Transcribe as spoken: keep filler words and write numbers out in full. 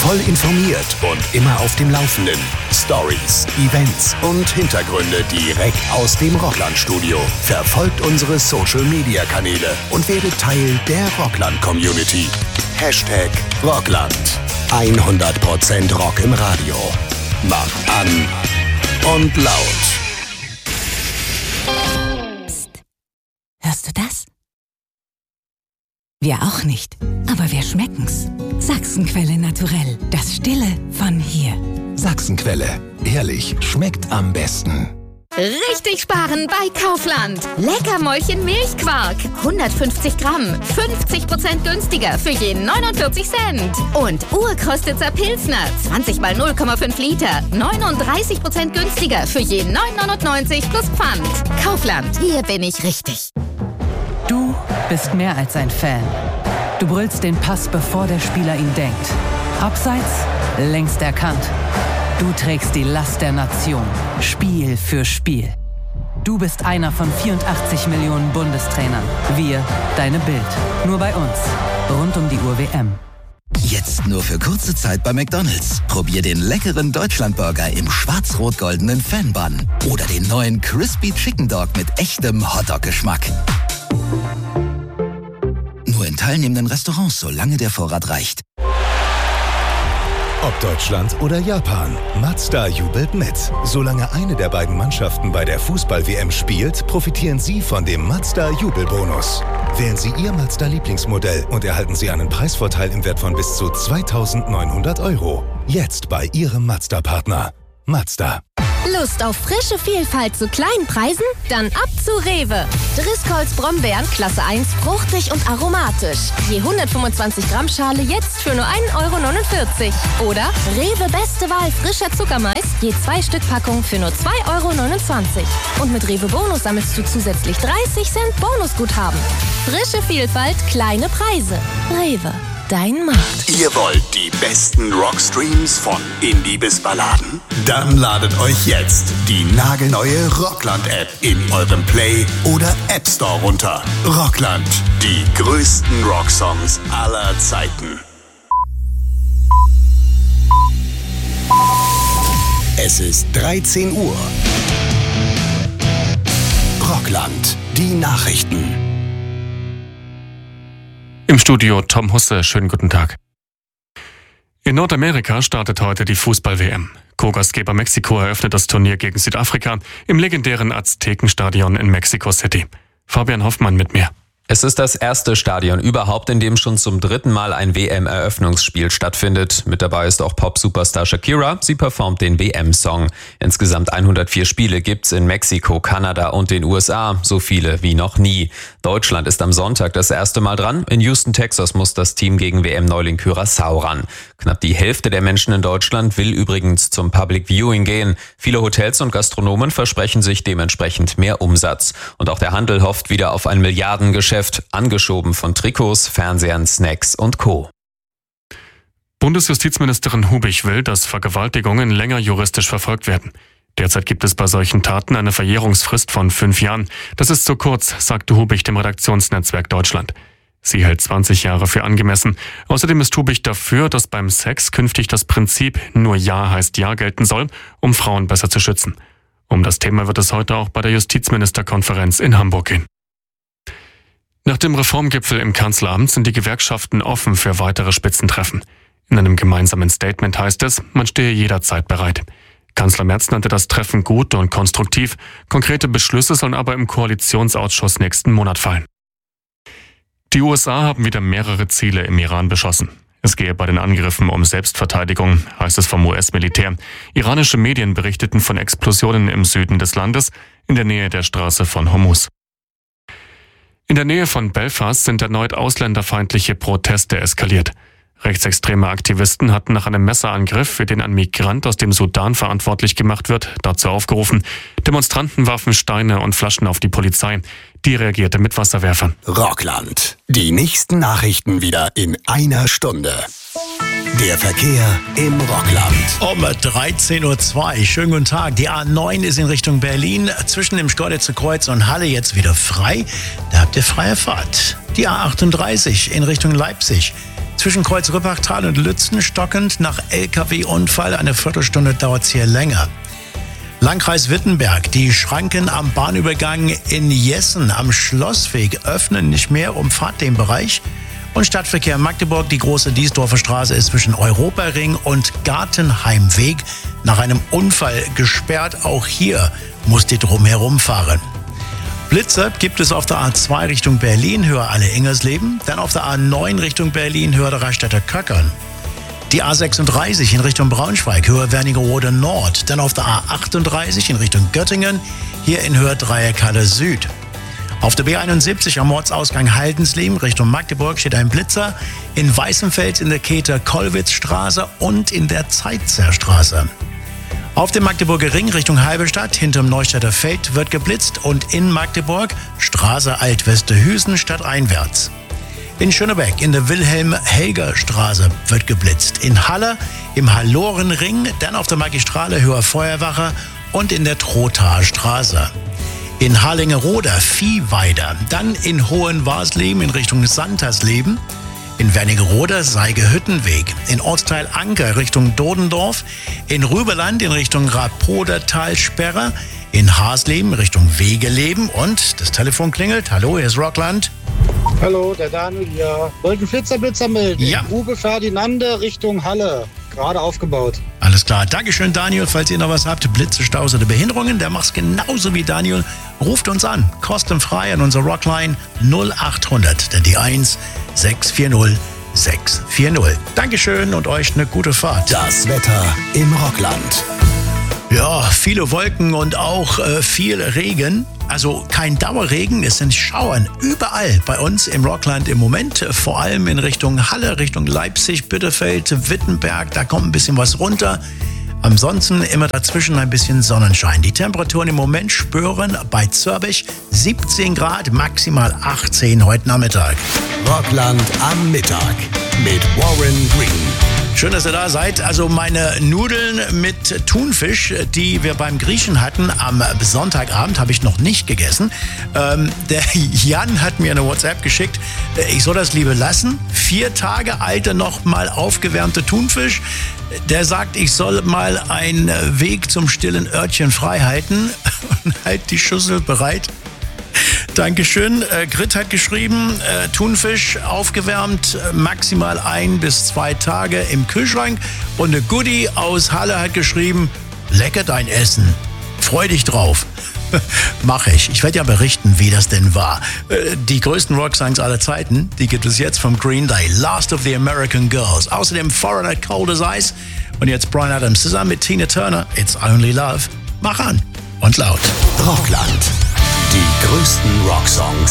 Voll informiert und immer auf dem Laufenden. Stories, Events und Hintergründe direkt aus dem Rockland-Studio. Verfolgt unsere Social-Media-Kanäle und werdet Teil der Rockland-Community. Hashtag Rockland. hundert Prozent Rock im Radio. Macht an und laut. Psst. Hörst du das? Wir auch nicht, aber wir schmecken's. Sachsenquelle naturell, das Stille von hier. Sachsenquelle, ehrlich, schmeckt am besten. Richtig sparen bei Kaufland. Leckermäulchen Milchquark. hundertfünfzig Gramm. fünfzig Prozent günstiger für jeden neunundvierzig Cent. Und Urkrostitzer Pilsner. zwanzig mal null Komma fünf Liter. neununddreißig Prozent günstiger für jeden neun neunundneunzig plus Pfand. Kaufland. Hier bin ich richtig. Du bist mehr als ein Fan. Du brüllst den Pass, bevor der Spieler ihn denkt. Abseits, längst erkannt. Du trägst die Last der Nation, Spiel für Spiel. Du bist einer von vierundachtzig Millionen Bundestrainern. Wir, deine Bild. Nur bei uns. Rund um die Uhr W M. Jetzt nur für kurze Zeit bei McDonald's. Probier den leckeren Deutschlandburger im schwarz-rot-goldenen Fan-Bun. Oder den neuen Crispy Chicken Dog mit echtem Hotdog-Geschmack. Nur in teilnehmenden Restaurants, solange der Vorrat reicht. Ob Deutschland oder Japan, Mazda jubelt mit. Solange eine der beiden Mannschaften bei der Fußball-W M spielt, profitieren Sie von dem Mazda-Jubelbonus. Wählen Sie Ihr Mazda-Lieblingsmodell und erhalten Sie einen Preisvorteil im Wert von bis zu zweitausendneunhundert Euro. Jetzt bei Ihrem Mazda-Partner. Mazda. Lust auf frische Vielfalt zu kleinen Preisen? Dann ab zu Rewe. Driscolls Brombeeren Klasse eins, fruchtig und aromatisch. Je hundertfünfundzwanzig Gramm Schale jetzt für nur ein Euro neunundvierzig. Oder Rewe Beste Wahl frischer Zuckermais, je zwei Stück Packung für nur zwei Euro neunundzwanzig. Und mit Rewe Bonus sammelst du zusätzlich dreißig Cent Bonusguthaben. Frische Vielfalt, kleine Preise. Rewe. Dein Markt. Ihr wollt die besten Rockstreams von Indie bis Balladen? Dann ladet euch jetzt die nagelneue Rockland-App in eurem Play- oder App Store runter. Rockland, die größten Rocksongs aller Zeiten. Es ist dreizehn Uhr. Rockland, die Nachrichten. Im Studio Tom Husse, schönen guten Tag. In Nordamerika startet heute die Fußball-W M. Co-Gastgeber Mexiko eröffnet das Turnier gegen Südafrika im legendären Aztekenstadion in Mexico City. Fabian Hoffmann mit mir. Es ist das erste Stadion überhaupt, in dem schon zum dritten Mal ein W M-Eröffnungsspiel stattfindet. Mit dabei ist auch Pop-Superstar Shakira. Sie performt den W M-Song. Insgesamt hundertvier Spiele gibt's in Mexiko, Kanada und den U S A. So viele wie noch nie. Deutschland ist am Sonntag das erste Mal dran. In Houston, Texas muss das Team gegen W M-Neuling Curaçao ran. Knapp die Hälfte der Menschen in Deutschland will übrigens zum Public Viewing gehen. Viele Hotels und Gastronomen versprechen sich dementsprechend mehr Umsatz. Und auch der Handel hofft wieder auf ein Milliardengeschäft. Angeschoben von Trikots, Fernsehern, Snacks und Co. Bundesjustizministerin Hubig will, dass Vergewaltigungen länger juristisch verfolgt werden. Derzeit gibt es bei solchen Taten eine Verjährungsfrist von fünf Jahren. Das ist zu kurz, sagte Hubig dem Redaktionsnetzwerk Deutschland. Sie hält zwanzig Jahre für angemessen. Außerdem ist Hubig dafür, dass beim Sex künftig das Prinzip nur Ja heißt Ja gelten soll, um Frauen besser zu schützen. Um das Thema wird es heute auch bei der Justizministerkonferenz in Hamburg gehen. Nach dem Reformgipfel im Kanzleramt sind die Gewerkschaften offen für weitere Spitzentreffen. In einem gemeinsamen Statement heißt es, man stehe jederzeit bereit. Kanzler Merz nannte das Treffen gut und konstruktiv. Konkrete Beschlüsse sollen aber im Koalitionsausschuss nächsten Monat fallen. Die U S A haben wieder mehrere Ziele im Iran beschossen. Es gehe bei den Angriffen um Selbstverteidigung, heißt es vom U S-Militär. Iranische Medien berichteten von Explosionen im Süden des Landes, in der Nähe der Straße von Hormuz. In der Nähe von Belfast sind erneut ausländerfeindliche Proteste eskaliert. Rechtsextreme Aktivisten hatten nach einem Messerangriff, für den ein Migrant aus dem Sudan verantwortlich gemacht wird, dazu aufgerufen. Demonstranten warfen Steine und Flaschen auf die Polizei. Die reagierte mit Wasserwerfern. Rockland. Die nächsten Nachrichten wieder in einer Stunde. Der Verkehr im Rockland. Um dreizehn Uhr zwei. Schönen guten Tag. Die A neun ist in Richtung Berlin. Zwischen dem Schkeuditzer Kreuz und Halle jetzt wieder frei. Da habt ihr freie Fahrt. Die A achtunddreißig in Richtung Leipzig. Zwischen Kreuz-Rippachtal und Lützen stockend nach L K W-Unfall. Eine Viertelstunde dauert es hier länger. Landkreis Wittenberg. Die Schranken am Bahnübergang in Jessen am Schlossweg öffnen nicht mehr, umfahrt den Bereich. Und Stadtverkehr Magdeburg. Die große Diesdorfer Straße ist zwischen Europaring und Gartenheimweg nach einem Unfall gesperrt. Auch hier muss die drumherum fahren. Blitzer gibt es auf der A zwei Richtung Berlin, höher Alle-Ingersleben. Dann auf der A neun Richtung Berlin, höher der Reichstätter Köckern. Die A sechsunddreißig in Richtung Braunschweig, höher Wernigerode Nord. Dann auf der A achtunddreißig in Richtung Göttingen, hier in Höhe Dreieckhalle Süd. Auf der B einundsiebzig am Ortsausgang Haldensleben Richtung Magdeburg steht ein Blitzer. In Weißenfels in der Käther-Kollwitz-Straße und in der Zeitzerstraße. Auf dem Magdeburger Ring Richtung Halberstadt hinterm Neustädter Feld wird geblitzt und in Magdeburg Straße Alt-Westerhüsen stadteinwärts. In Schönebeck in der Wilhelm-Helger-Straße wird geblitzt. In Halle im Hallorenring, dann auf der Magistrale höher Feuerwache und in der Trothaarstraße. In Harlingerode Viehweider, dann in Hohenwarsleben in Richtung Santersleben. In Wernigerode Seige-Hüttenweg, in Ortsteil Anker Richtung Dodendorf, in Rüberland in Richtung Rapodertalsperre, in Hasleben Richtung Wegeleben und das Telefon klingelt. Hallo, hier ist Rockland. Hallo, der Daniel hier. Wollten Flitzerblitzer melden. Ja. Uwe Ferdinande Richtung Halle. Gerade aufgebaut. Alles klar. Dankeschön, Daniel. Falls ihr noch was habt, Blitze, Staus oder Behinderungen, der macht's genauso wie Daniel. Ruft uns an. Kostenfrei an unserer Rockline null achthundert. Denn die eins sechs vier null sechs vier null. Dankeschön und euch eine gute Fahrt. Das Wetter im Rockland. Ja, viele Wolken und auch äh, viel Regen. Also kein Dauerregen, es sind Schauern überall bei uns im Rockland im Moment. Vor allem in Richtung Halle, Richtung Leipzig, Bitterfeld, Wittenberg, da kommt ein bisschen was runter. Ansonsten immer dazwischen ein bisschen Sonnenschein. Die Temperaturen im Moment spüren bei Zürbich siebzehn Grad, maximal achtzehn heute Nachmittag. Rockland am Mittag mit Warren Green. Schön, dass ihr da seid. Also meine Nudeln mit Thunfisch, die wir beim Griechen hatten am Sonntagabend, habe ich noch nicht gegessen. Ähm, der Jan hat mir eine WhatsApp geschickt, ich soll das lieber lassen. Vier Tage alter, noch mal aufgewärmte Thunfisch. Der sagt, ich soll mal einen Weg zum stillen Örtchen frei halten und halt die Schüssel bereit. Dankeschön. Äh, Grit hat geschrieben, äh, Thunfisch aufgewärmt, äh, maximal ein bis zwei Tage im Kühlschrank. Und eine Goodie aus Halle hat geschrieben, lecker dein Essen. Freu dich drauf. Mach ich. Ich werde ja berichten, wie das denn war. Äh, die größten Rocksongs aller Zeiten, die gibt es jetzt vom Green Day. Last of the American Girls. Außerdem Foreigner Cold as Ice. Und jetzt Bryan Adams zusammen mit Tina Turner. It's Only Love. Mach an. Und laut. Rockland. Die größten Rocksongs